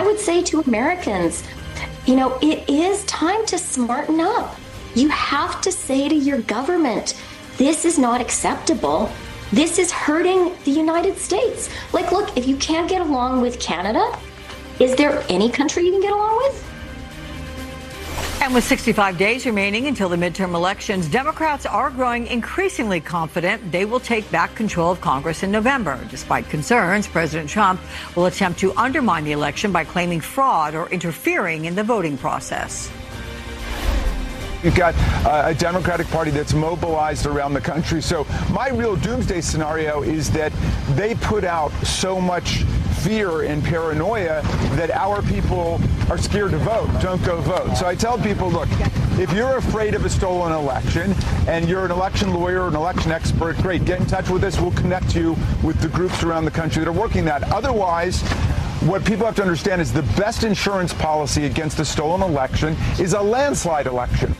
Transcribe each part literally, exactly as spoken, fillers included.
would say to Americans, you know, it is time to smarten up. You have to say to your government, this is not acceptable. This is hurting the United States. Like, look, if you can't get along with Canada, is there any country you can get along with? And with sixty-five days remaining until the midterm elections, Democrats are growing increasingly confident they will take back control of Congress in November. Despite concerns, President Trump will attempt to undermine the election by claiming fraud or interfering in the voting process. You've got uh, a Democratic Party that's mobilized around the country. So my real doomsday scenario is that they put out so much fear and paranoia that our people are scared to vote. Don't go vote. So I tell people, look, if you're afraid of a stolen election and you're an election lawyer, an election expert, great, get in touch with us. We'll connect you with the groups around the country that are working that. Otherwise, what people have to understand is the best insurance policy against a stolen election is a landslide election.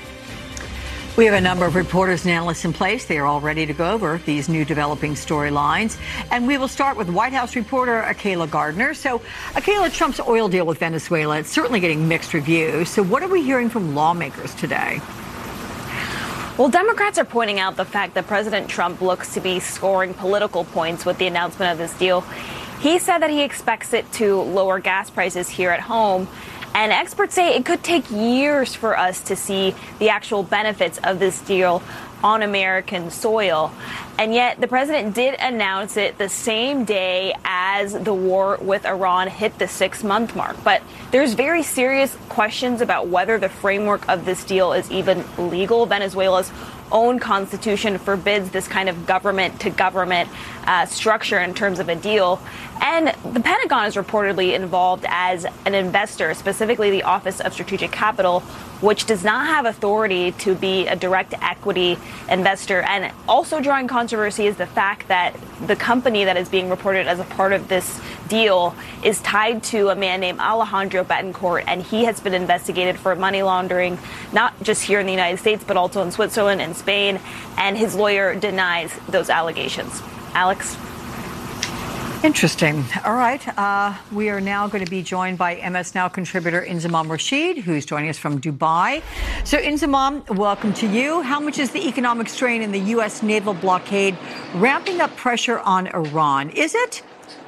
We have a number of reporters and analysts in place. They are all ready to go over these new developing storylines. And we will start with White House reporter Akayla Gardner. So, Akayla, Trump's oil deal with Venezuela, it's certainly getting mixed reviews. So what are we hearing from lawmakers today? Well, Democrats are pointing out the fact that President Trump looks to be scoring political points with the announcement of this deal. He said that he expects it to lower gas prices here at home. And experts say it could take years for us to see the actual benefits of this deal on American soil. And yet the president did announce it the same day as the war with Iran hit the six-month mark. But there's very serious questions about whether the framework of this deal is even legal. Venezuela's own constitution forbids this kind of government-to-government uh, structure in terms of a deal. And the Pentagon is reportedly involved as an investor, specifically the Office of Strategic Capital, which does not have authority to be a direct equity investor. And also drawing controversy is the fact that the company that is being reported as a part of this deal is tied to a man named Alejandro Betancourt, and he has been investigated for money laundering, not just here in the United States, but also in Switzerland and Spain, and his lawyer denies those allegations. Alex? Interesting. All right. Uh, we are now going to be joined by M S Now contributor Inzamam Rashid, who's joining us from Dubai. So, Inzamam, welcome to you. How much is the economic strain in the U S naval blockade ramping up pressure on Iran? Is it?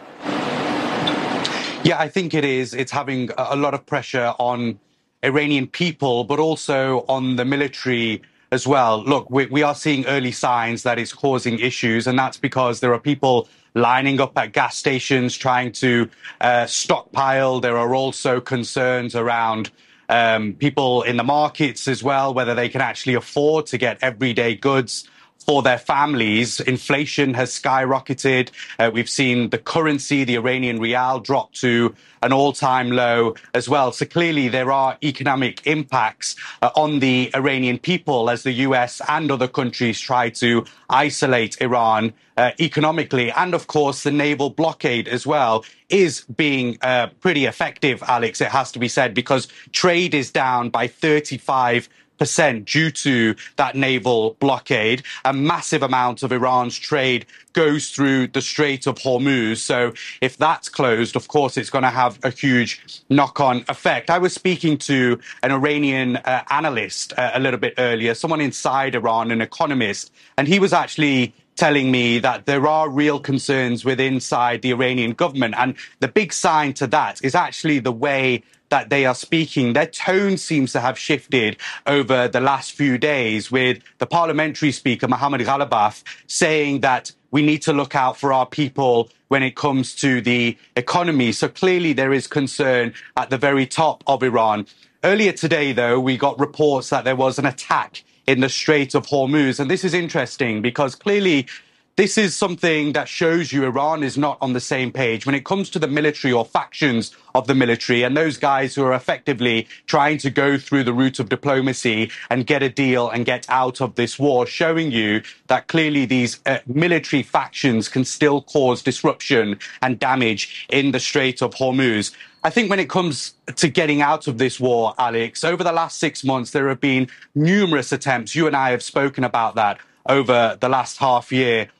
Yeah, I think it is. It's having a lot of pressure on Iranian people, but also on the military as well. Look, we, we are seeing early signs that it's causing issues, and that's because there are people lining up at gas stations trying to uh, stockpile. There are also concerns around um, people in the markets as well, whether they can actually afford to get everyday goods for their families. Inflation has skyrocketed. Uh, we've seen the currency, the Iranian rial, drop to an all-time low as well. So clearly there are economic impacts uh, on the Iranian people as the U S and other countries try to isolate Iran uh, economically. And of course, the naval blockade as well is being uh, pretty effective, Alex, it has to be said, because trade is down by thirty-five percent due to that naval blockade. A massive amount of Iran's trade goes through the Strait of Hormuz. So if that's closed, of course, it's going to have a huge knock-on effect. I was speaking to an Iranian uh, analyst uh, a little bit earlier, someone inside Iran, an economist, and he was actually telling me that there are real concerns within inside the Iranian government. And the big sign to that is actually the way that they are speaking. Their tone seems to have shifted over the last few days, with the parliamentary speaker, Mohammad Ghalibaf, saying that we need to look out for our people when it comes to the economy. So clearly there is concern at the very top of Iran. Earlier today, though, we got reports that there was an attack in the Strait of Hormuz. And this is interesting because clearly this is something that shows you Iran is not on the same page when it comes to the military or factions of the military and those guys who are effectively trying to go through the route of diplomacy and get a deal and get out of this war, showing you that clearly these uh, military factions can still cause disruption and damage in the Strait of Hormuz. I think when it comes to getting out of this war, Alex, over the last six months, there have been numerous attempts. You and I have spoken about that over the last half year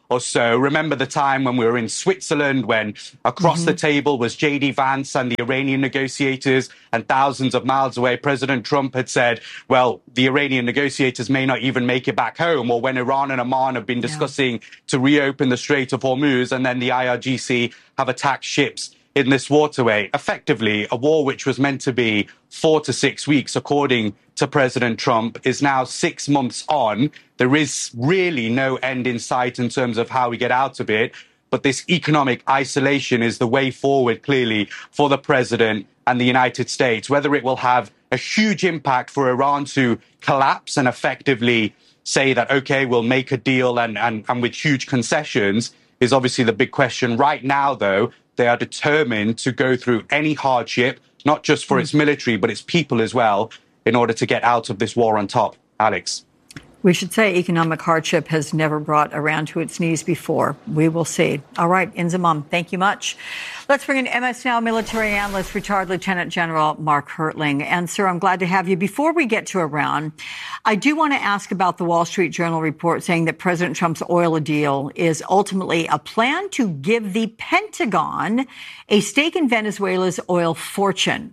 or so. Remember the time when we were in Switzerland, when across mm-hmm. the table was J D Vance and the Iranian negotiators, and thousands of miles away, President Trump had said, well, the Iranian negotiators may not even make it back home. Or when Iran and Oman have been discussing yeah. to reopen the Strait of Hormuz, and then the I R G C have attacked ships in this waterway. Effectively, a war which was meant to be four to six weeks, according to President Trump, is now six months on. There is really no end in sight in terms of how we get out of it. But this economic isolation is the way forward, clearly, for the president and the United States. Whether it will have a huge impact for Iran to collapse and effectively say that, OK, we'll make a deal and, and, and with huge concessions is obviously the big question. Right now, though, they are determined to go through any hardship, not just for its military, but its people as well, in order to get out of this war on top. Alex. We should say economic hardship has never brought Iran to its knees before. We will see. All right, Inzamam, thank you much. Let's bring in M S Now military analyst, retired Lieutenant General Mark Hertling. And, sir, I'm glad to have you. Before we get to Iran, I do want to ask about the Wall Street Journal report saying that President Trump's oil deal is ultimately a plan to give the Pentagon a stake in Venezuela's oil fortune.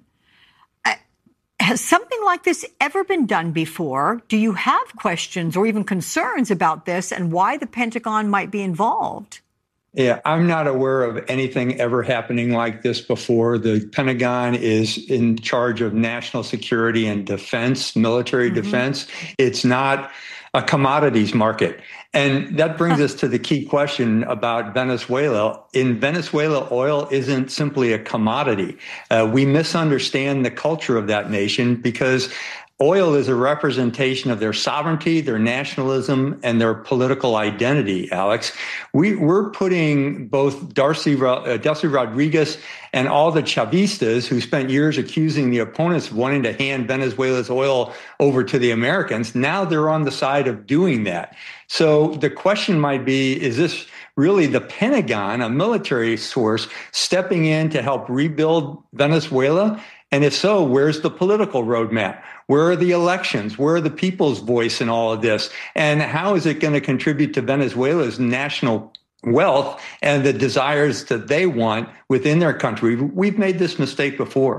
Has something like this ever been done before? Do you have questions or even concerns about this and why the Pentagon might be involved? Yeah, I'm not aware of anything ever happening like this before. The Pentagon is in charge of national security and defense, military mm-hmm. defense. It's not a commodities market. And that brings us to the key question about Venezuela. In Venezuela, oil isn't simply a commodity. Uh, we misunderstand the culture of that nation because oil is a representation of their sovereignty, their nationalism, and their political identity, Alex. We, we're putting both Darcy, uh, Darcy Rodriguez and all the Chavistas who spent years accusing the opponents of wanting to hand Venezuela's oil over to the Americans. Now they're on the side of doing that. So the question might be, is this really the Pentagon, a military source, stepping in to help rebuild Venezuela? And if so, where's the political roadmap? Where are the elections? Where are the people's voice in all of this? And how is it going to contribute to Venezuela's national wealth and the desires that they want within their country? We've made this mistake before.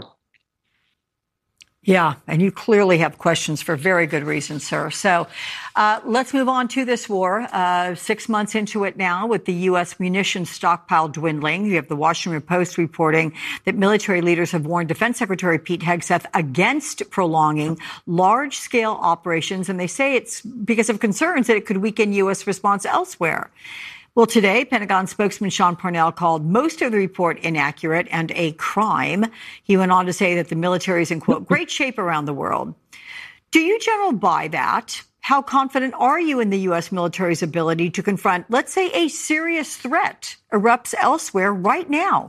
Yeah, and you clearly have questions for very good reason, sir. So uh, let's move on to this war. Uh, six months into it now with the U S munitions stockpile dwindling. You have the Washington Post reporting that military leaders have warned Defense Secretary Pete Hegseth against prolonging large-scale operations, and they say it's because of concerns that it could weaken U S response elsewhere. Well, today, Pentagon spokesman Sean Parnell called most of the report inaccurate and a crime. He went on to say that the military is in, quote, great shape around the world. Do you, General, buy that? How confident are you in the U S military's ability to confront, let's say, a serious threat erupts elsewhere right now?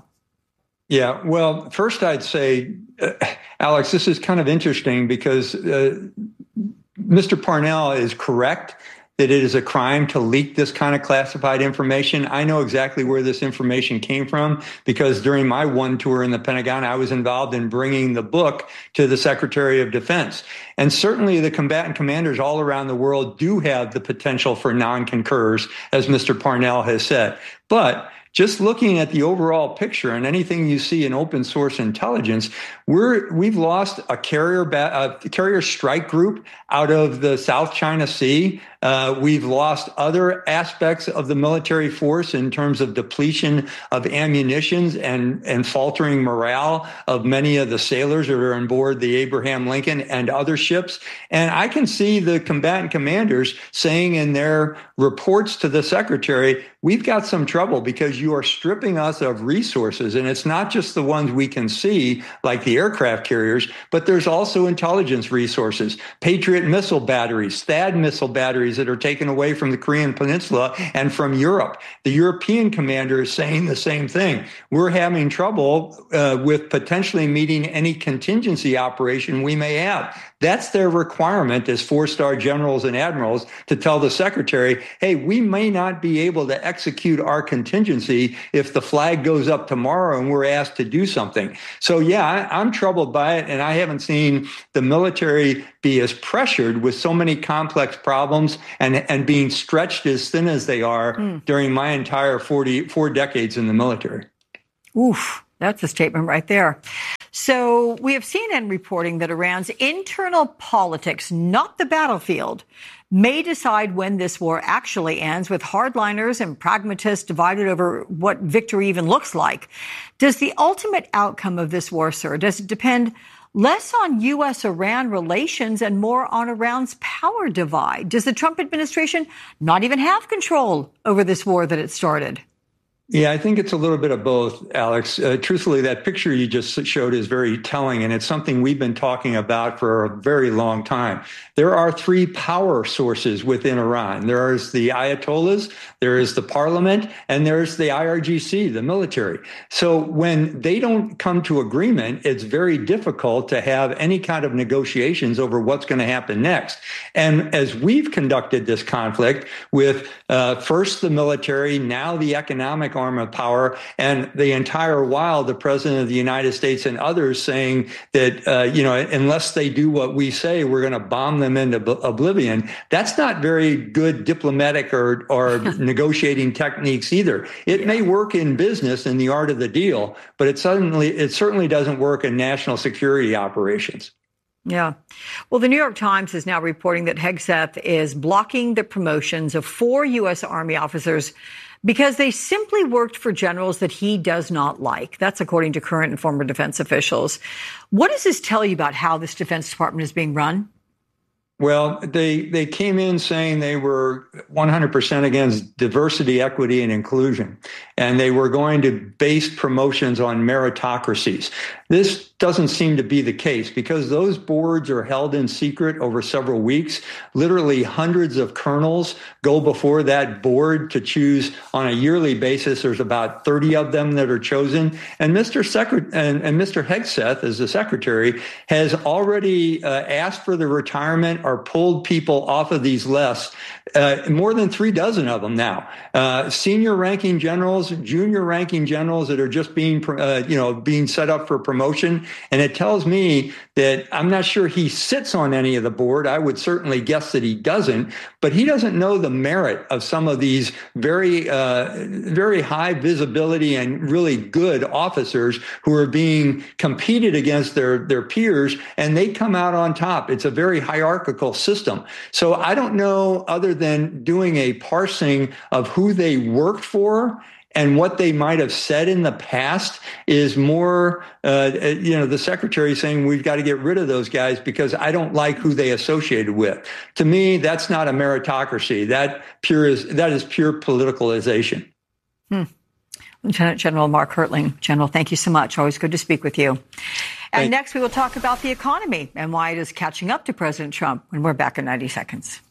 Yeah, well, first I'd say, uh, Alex, this is kind of interesting because uh, Mister Parnell is correct that it is a crime to leak this kind of classified information. I know exactly where this information came from because during my one tour in the Pentagon, I was involved in bringing the book to the Secretary of Defense. And certainly the combatant commanders all around the world do have the potential for non-concurs, as Mister Parnell has said. But just looking at the overall picture and anything you see in open source intelligence, we're, we've lost a carrier, ba- a carrier strike group out of the South China Sea. Uh, we've lost other aspects of the military force in terms of depletion of ammunitions and, and faltering morale of many of the sailors that are on board the Abraham Lincoln and other ships. And I can see the combatant commanders saying in their reports to the secretary, we've got some trouble because you are stripping us of resources. And it's not just the ones we can see, like the aircraft carriers, but there's also intelligence resources, Patriot missile batteries, THAAD missile batteries that are taken away from the Korean Peninsula and from Europe. The European commander is saying the same thing. We're having trouble uh, with potentially meeting any contingency operation we may have. That's their requirement as four-star generals and admirals to tell the secretary, hey, we may not be able to execute our contingency if the flag goes up tomorrow and we're asked to do something. So, yeah, I, I'm troubled by it, and I haven't seen the military be as pressured with so many complex problems themselves and, and being stretched as thin as they are mm. during my entire forty, four decades in the military. Oof, that's a statement right there. So we have C N N reporting that Iran's internal politics, not the battlefield, may decide when this war actually ends, with hardliners and pragmatists divided over what victory even looks like. Does the ultimate outcome of this war, sir, does it depend less on U S Iran relations and more on Iran's power divide? Does the Trump administration not even have control over this war that it started? Yeah, I think it's a little bit of both, Alex. Uh, truthfully, that picture you just showed is very telling, and it's something we've been talking about for a very long time. There are three power sources within Iran. There is the Ayatollahs, there is the parliament, and there's the I R G C, the military. So when they don't come to agreement, it's very difficult to have any kind of negotiations over what's going to happen next. And as we've conducted this conflict with uh, first the military, now the economic arm of power, and the entire while the president of the United States and others saying that, uh, you know, unless they do what we say, we're going to bomb them into b- oblivion. That's not very good diplomatic or, or negotiating techniques either. It yeah. may work in business in the art of the deal, but it suddenly, it certainly doesn't work in national security operations. Yeah. Well, the New York Times is now reporting that Hegseth is blocking the promotions of four U S Army officers because they simply worked for generals that he does not like. That's according to current and former defense officials. What does this tell you about how this Defense Department is being run? Well, they they came in saying they were one hundred percent against diversity, equity, and inclusion, and they were going to base promotions on meritocracies. This doesn't seem to be the case because those boards are held in secret over several weeks. Literally hundreds of colonels go before that board to choose on a yearly basis. There's about thirty of them that are chosen. And Mister Secret- and, and Mister Hegseth, as the secretary, has already uh, asked for the retirement or pulled people off of these lists, uh, more than three dozen of them now. Uh, senior ranking generals, junior ranking generals that are just being, uh, you know, being set up for promotion. And it tells me that I'm not sure he sits on any of the board. I would certainly guess that he doesn't, but he doesn't know the merit of some of these very, uh, very high visibility and really good officers who are being competed against their, their peers, and they come out on top. It's a very hierarchical system. So I don't know, other than doing a parsing of who they worked for and what they might have said in the past, is more, uh, you know, the secretary saying we've got to get rid of those guys because I don't like who they associated with. To me, that's not a meritocracy. That pure is that is pure politicalization. Hmm. Lieutenant General Mark Hertling. General, thank you so much. Always good to speak with you. And next, we will talk about the economy and why it is catching up to President Trump when we're back in ninety seconds.